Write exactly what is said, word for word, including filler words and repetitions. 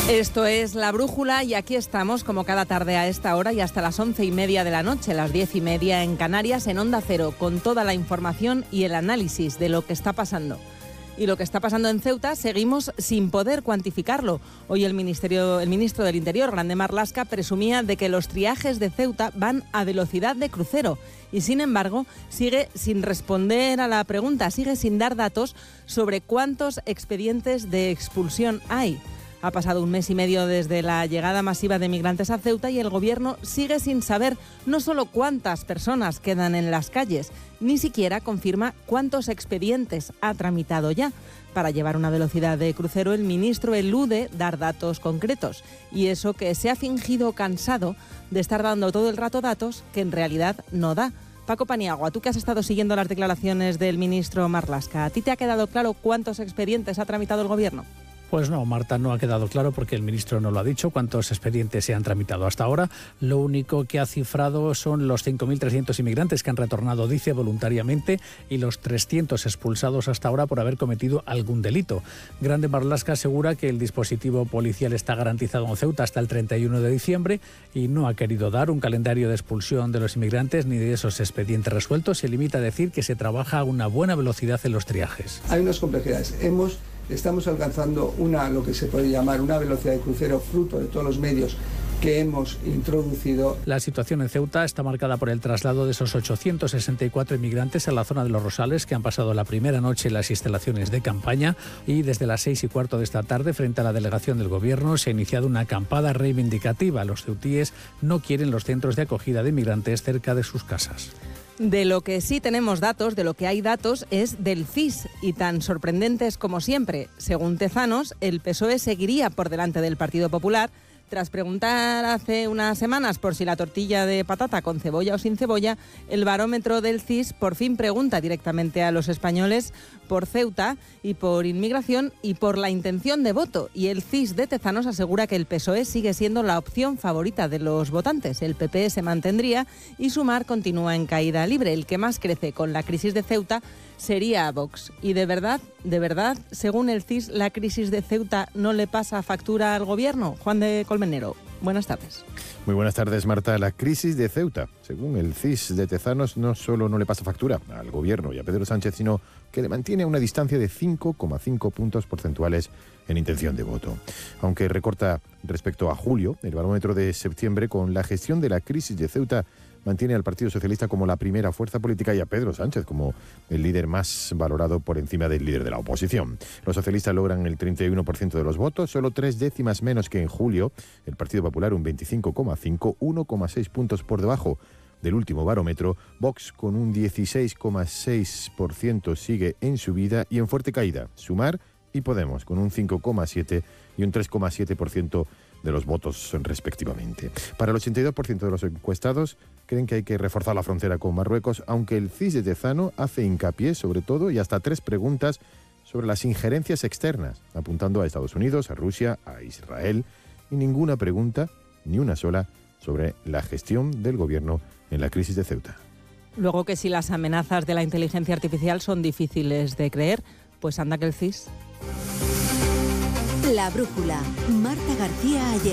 Esto es La Brújula y aquí estamos como cada tarde a esta hora y hasta las once y media de la noche, las diez y media en Canarias, en Onda Cero, con toda la información y el análisis de lo que está pasando. Y lo que está pasando en Ceuta seguimos sin poder cuantificarlo. Hoy el, ministerio, el ministro del Interior, Grande Marlaska, presumía de que los triajes de Ceuta van a velocidad de crucero y, sin embargo, sigue sin responder a la pregunta, sigue sin dar datos sobre cuántos expedientes de expulsión hay. Ha pasado un mes y medio desde la llegada masiva de migrantes a Ceuta y el Gobierno sigue sin saber no solo cuántas personas quedan en las calles, ni siquiera confirma cuántos expedientes ha tramitado ya. Para llevar una velocidad de crucero, el ministro elude dar datos concretos. Y eso que se ha fingido cansado de estar dando todo el rato datos que en realidad no da. Paco Paniagua, tú que has estado siguiendo las declaraciones del ministro Marlaska, ¿a ti te ha quedado claro cuántos expedientes ha tramitado el Gobierno? Pues no, Marta, no ha quedado claro porque el ministro no lo ha dicho cuántos expedientes se han tramitado hasta ahora. Lo único que ha cifrado son los cinco mil trescientos inmigrantes que han retornado, dice, voluntariamente, y los trescientos expulsados hasta ahora por haber cometido algún delito. Grande Marlaska asegura que el dispositivo policial está garantizado en Ceuta hasta el treinta y uno de diciembre y no ha querido dar un calendario de expulsión de los inmigrantes ni de esos expedientes resueltos. Se limita a decir que se trabaja a una buena velocidad en los triajes. Hay unas complejidades. Hemos... Estamos alcanzando una, lo que se puede llamar una velocidad de crucero fruto de todos los medios que hemos introducido. La situación en Ceuta está marcada por el traslado de esos ochocientos sesenta y cuatro inmigrantes a la zona de Los Rosales, que han pasado la primera noche en las instalaciones de campaña, y desde las seis y cuarto de esta tarde, frente a la delegación del Gobierno, se ha iniciado una acampada reivindicativa. Los ceutíes no quieren los centros de acogida de inmigrantes cerca de sus casas. De lo que sí tenemos datos, de lo que hay datos, es del C I S, y tan sorprendentes como siempre. Según Tezanos, el P S O E seguiría por delante del Partido Popular. Tras preguntar hace unas semanas por si la tortilla de patata con cebolla o sin cebolla, el barómetro del C I S por fin pregunta directamente a los españoles por Ceuta y por inmigración y por la intención de voto. Y el C I S de Tezanos asegura que el P S O E sigue siendo la opción favorita de los votantes. El P P se mantendría y Sumar continúa en caída libre. El que más crece con la crisis de Ceuta sería Vox. Y de verdad, de verdad, según el C I S, la crisis de Ceuta no le pasa factura al Gobierno. Juan de Colmenero, buenas tardes. Muy buenas tardes, Marta. La crisis de Ceuta, según el C I S de Tezanos, no solo no le pasa factura al Gobierno y a Pedro Sánchez, sino que le mantiene a una distancia de cinco coma cinco puntos porcentuales en intención de voto. Aunque recorta respecto a julio, el barómetro de septiembre, con la gestión de la crisis de Ceuta, mantiene al Partido Socialista como la primera fuerza política y a Pedro Sánchez como el líder más valorado por encima del líder de la oposición. Los socialistas logran el treinta y uno por ciento de los votos, solo tres décimas menos que en julio. El Partido Popular un veinticinco coma cinco, uno coma seis puntos por debajo del último barómetro. Vox con un dieciséis coma seis por ciento sigue en subida y en fuerte caída. Sumar y Podemos con un cinco coma siete y un tres coma siete por ciento de los votos respectivamente. Para el ochenta y dos por ciento de los encuestados creen que hay que reforzar la frontera con Marruecos, aunque el C I S de Tezano hace hincapié sobre todo y hasta tres preguntas sobre las injerencias externas, apuntando a Estados Unidos, a Rusia, a Israel, y ninguna pregunta, ni una sola, sobre la gestión del Gobierno en la crisis de Ceuta. Luego que si las amenazas de la inteligencia artificial son difíciles de creer, pues anda que el C I S. La Brújula, Marta García Ayer.